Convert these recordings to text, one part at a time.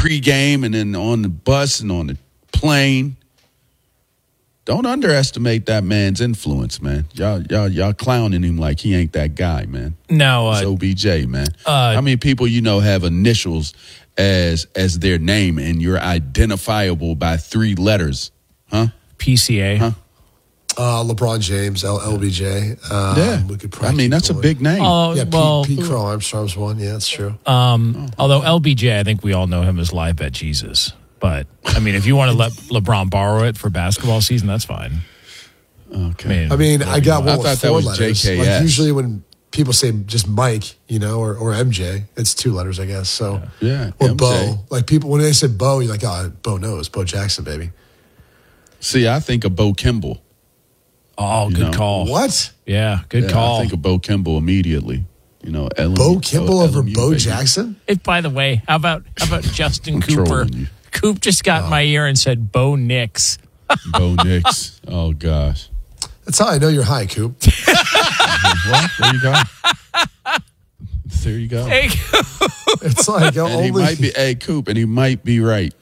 pregame and then on the bus and on the plane. Don't underestimate that man's influence, man. Y'all clowning him like he ain't that guy, man. No, it's OBJ, man. How many people have initials as their name and you're identifiable by 3 letters? Huh? PCA. Huh? LeBron James, LBJ. We could that's a big name. Pete Crow Armstrong's one. Yeah, that's true. Although LBJ, I think we all know him as Live Bet Jesus. But, if you want to let LeBron borrow it for basketball season, that's fine. Okay. I got one with 4 letters. JKS. Like usually when people say just Mike, or MJ, it's 2 letters, I guess. So yeah. Or MJ. Bo. Like people, when they say Bo, you're like, Bo knows. Bo Jackson, baby. See, I think of Bo Kimball. Oh, good call. What? Yeah, good call. I think of Bo Kimball immediately. Bo Kimball over Bo Jackson? By the way, how about Justin Cooper? Coop just got in my ear and said Bo Nix. Bo Nix. Oh, gosh. That's how I know you're high, Coop. What? There you go. There you go. Hey, it's like and he might be Coop, and he might be right.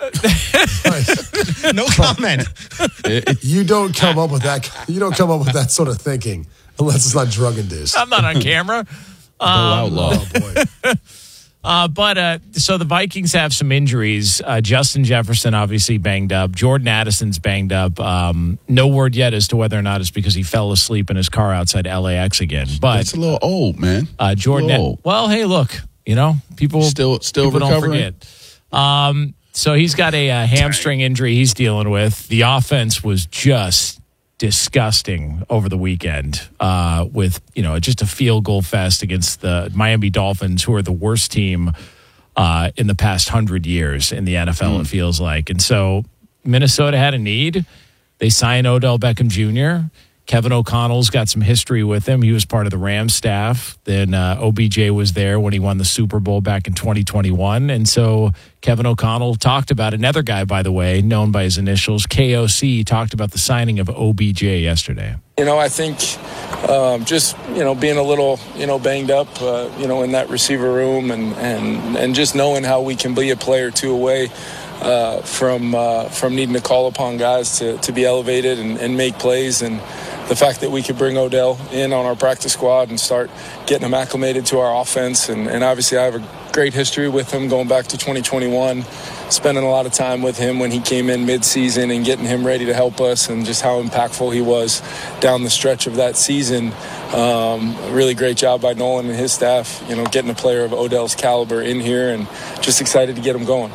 No comment. You don't come up with that. You don't come up with that sort of thinking unless it's not drug induced. I'm not on camera. Outlaw. Oh boy. So the Vikings have some injuries. Justin Jefferson obviously banged up. Jordan Addison's banged up. No word yet as to whether or not it's because he fell asleep in his car outside LAX again. But it's a little old, man. Jordan. Well, hey, look, people still people recovering. Don't forget. So he's got a hamstring injury he's dealing with. The offense was just disgusting over the weekend with just a field goal fest against the Miami Dolphins, who are the worst team in the past 100 years in the NFL. It feels like. And so Minnesota had a need. They signed Odell Beckham Jr. Kevin O'Connell's got some history with him. He was part of the Rams staff. Then OBJ was there when he won the Super Bowl back in 2021. And so Kevin O'Connell talked about another guy, by the way, known by his initials, KOC, talked about the signing of OBJ yesterday. I think just, being a little, banged up, in that receiver room and just knowing how we can be a player or two away from needing to call upon guys to be elevated and make plays. And the fact that we could bring Odell in on our practice squad and start getting him acclimated to our offense. And obviously I have a great history with him going back to 2021, spending a lot of time with him when he came in mid-season and getting him ready to help us and just how impactful he was down the stretch of that season. Really great job by Nolan and his staff, getting a player of Odell's caliber in here and just excited to get him going.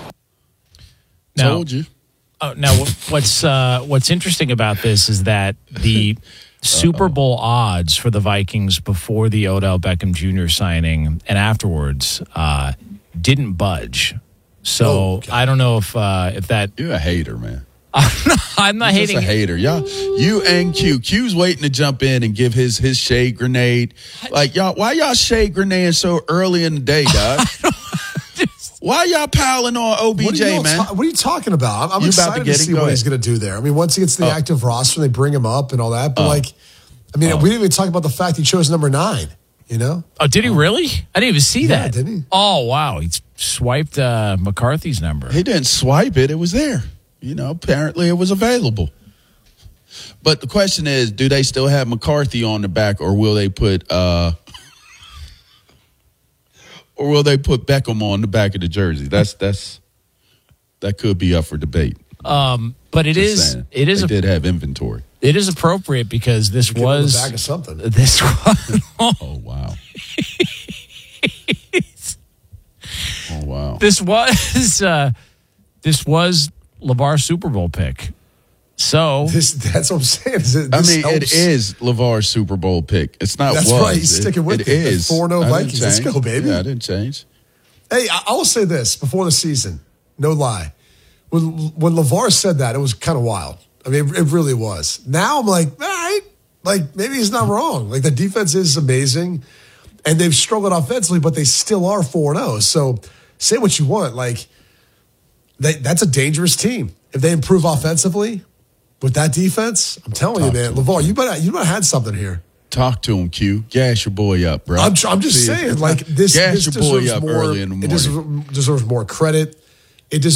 Told you. Now, what's interesting about this is that the Super Bowl odds for the Vikings before the Odell Beckham Jr. signing and afterwards didn't budge. So I don't know if that. You're a hater, man. I'm not hating. Just a hater, y'all. You and Q. Q's waiting to jump in and give his shade grenade. Like y'all, why y'all shade grenade so early in the day, dog? Why y'all piling on OBJ, man? What are you talking about? I'm excited to see what he's going to do there. Once he gets to the active roster, they bring him up and all that. But we didn't even talk about the fact he chose number 9. Oh, did he really? I didn't even see that. Didn't he? Oh, wow. He swiped McCarthy's number. He didn't swipe it. It was there. Apparently it was available. But the question is, do they still have McCarthy on the back, or will they put Beckham on the back of the jersey? That could be up for debate. But it did have inventory. It is appropriate because this was the back of something. This was. Oh wow. Oh wow. This was LeVar's Super Bowl pick. So that's what I'm saying. It is LeVar's Super Bowl pick. It's not. That's right. He's sticking with it. It is 4-0 Vikings. Let's go, baby. Yeah, I didn't change. Hey, I will say this before the season. No lie. When LeVar said that, it was kind of wild. It really was. Now I'm like, all right, maybe he's not wrong. The defense is amazing, and they've struggled offensively, but they still are 4-0. So say what you want. That's a dangerous team. If they improve offensively with that defense, I'm telling you, man, LeVar, you better had something here. Talk to him, Q. Gas your boy up, bro. I'm just saying, this gas your boy up more, early in the morning. It deserves more credit. It deserves